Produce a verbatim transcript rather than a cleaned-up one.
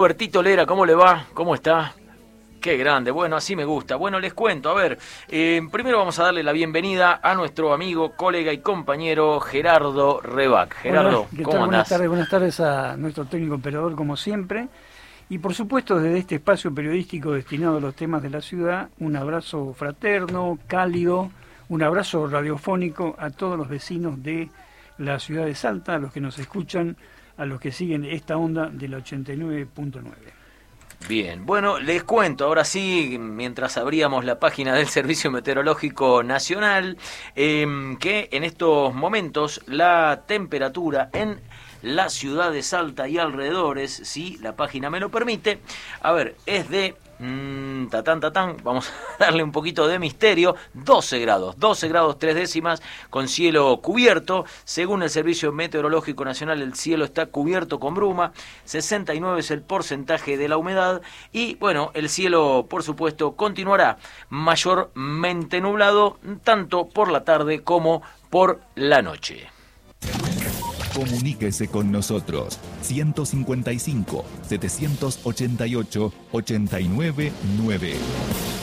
Robertito Lera, ¿cómo le va? ¿Cómo está? Qué grande, bueno, así me gusta. Bueno, les cuento, a ver, eh, primero vamos a darle la bienvenida a nuestro amigo, colega y compañero Gerardo Rebac. Gerardo, Hola, ¿qué ¿cómo tal? andás? Buenas tardes, buenas tardes a nuestro técnico operador, como siempre. Y por supuesto, desde este espacio periodístico destinado a los temas de la ciudad, un abrazo fraterno, cálido, un abrazo radiofónico a todos los vecinos de la ciudad de Salta, a los que nos escuchan, a los que siguen esta onda de la ochenta y nueve punto nueve. Bien, bueno, les cuento, ahora sí, mientras abríamos la página del Servicio Meteorológico Nacional, eh, que en estos momentos la temperatura en la ciudad de Salta y alrededores, si la página me lo permite, a ver, es de... Mm, tatán, tatán, vamos a darle un poquito de misterio, doce grados, doce grados tres décimas, con cielo cubierto. Según el Servicio Meteorológico Nacional, el cielo está cubierto con bruma, sesenta y nueve es el porcentaje de la humedad, y bueno, el cielo, por supuesto, continuará mayormente nublado, tanto por la tarde como por la noche. Comuníquese con nosotros, ciento cincuenta y cinco, setecientos ochenta y ocho, ochenta y nueve nueve.